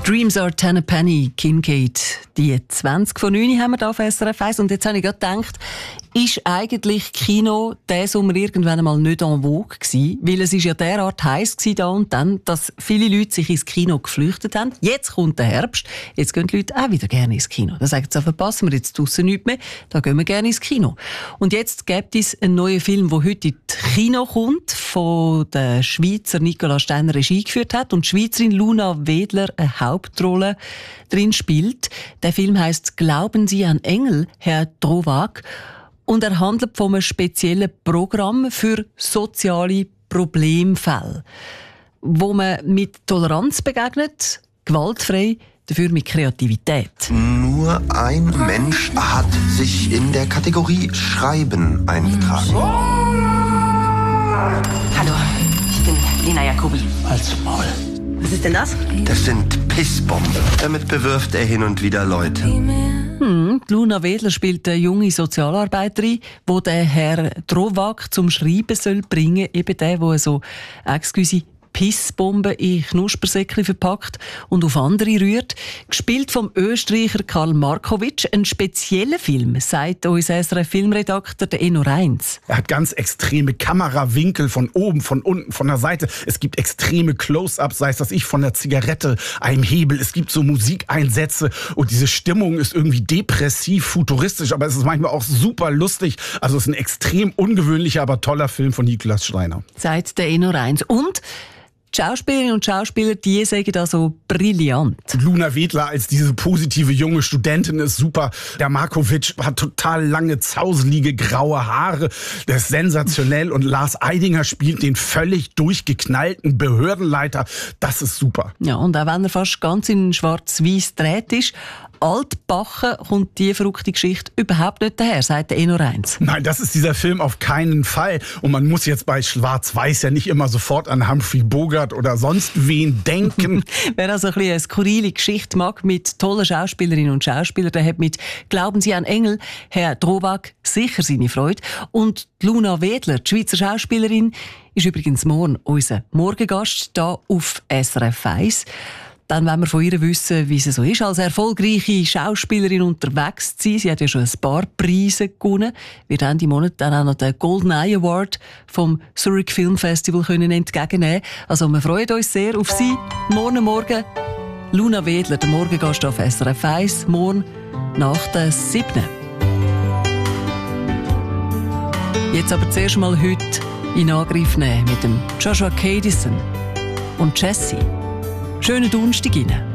Dreams are 10 a penny, Kincaid. Die 20 von 9 haben wir hier auf SRF 1. Und jetzt habe ich gerade gedacht, ist eigentlich Kino diesen Sommer irgendwann einmal nicht en vogue gewesen? Weil es ist ja derart heiß gewesen da und dann, dass viele Leute sich ins Kino geflüchtet haben. Jetzt kommt der Herbst, jetzt gehen die Leute auch wieder gerne ins Kino. Da sagen sie, verpassen wir jetzt draussen nichts mehr, da gehen wir gerne ins Kino. Und jetzt gibt es einen neuen Film, der heute in die Kino kommt, von der Schweizer Nicola Steiner Regie geführt hat und die Schweizerin Luna Wedler eine Hauptrolle drin spielt. Der Film heisst «Glauben Sie an Engel, Herr Drowag?» und er handelt von einem speziellen Programm für soziale Problemfälle, wo man mit Toleranz begegnet, gewaltfrei, dafür mit Kreativität. Nur ein Mensch hat sich in der Kategorie Schreiben eingetragen. Hallo, ich bin Lena Jacobi. Halt's Maul. Was ist denn das? Das sind Pissbomben. Damit bewirft er hin und wieder Leute. Luna Wedler spielt eine junge Sozialarbeiterin, die den Herr Drowag zum Schreiben bringen soll. Eben der, der so, Pissbomben in Knuspersäckchen verpackt und auf andere rührt. Gespielt vom Österreicher Karl Markowitsch. Ein spezieller Film, sagt uns SRF-Filmredakteur Enno Reins. Er hat ganz extreme Kamerawinkel von oben, von unten, von der Seite. Es gibt extreme Close-ups, sei es das von der Zigarette, einem Hebel. Es gibt so Musikeinsätze und diese Stimmung ist irgendwie depressiv, futuristisch, aber es ist manchmal auch super lustig. Also es ist ein extrem ungewöhnlicher, aber toller Film von Nicola Steiner. Sagt der Enno Reins. Und die Schauspielerinnen und Schauspieler, die sagen da so brillant. Luna Wedler als diese positive junge Studentin ist super. Der Markowitsch hat total lange, zauselige, graue Haare. Der ist sensationell. Und Lars Eidinger spielt den völlig durchgeknallten Behördenleiter. Das ist super. Ja, und auch wenn er fast ganz in schwarz-weiß dreht ist, altbacken kommt die verrückte Geschichte überhaupt nicht daher, sagt der Enno Reins. Nein, das ist dieser Film auf keinen Fall. Und man muss jetzt bei Schwarz-Weiß ja nicht immer sofort an Humphrey Bogart oder sonst wen denken. Wer also ein bisschen eine skurrile Geschichte mag mit tollen Schauspielerinnen und Schauspielern, der hat mit «Glauben Sie an Engel, Herr Drowag» sicher seine Freude. Und Luna Wedler, die Schweizer Schauspielerin, ist übrigens morgen unser Morgengast hier auf SRF 1. Dann wollen wir von ihr wissen, wie sie so ist, als erfolgreiche Schauspielerin unterwegs zu sein. Sie hat ja schon ein paar Preise gewonnen. Wir haben im Monat dann auch noch den Golden Eye Award vom Zurich Film Festival entgegennehmen. Also wir freuen uns sehr auf sie. Morgen Luna Wedler, der Morgengast auf SRF 1, morgen nach der 7. Jetzt aber zuerst mal heute in Angriff nehmen mit dem Joshua Kadison und Jessie. Schönen Donnerstag Ihnen.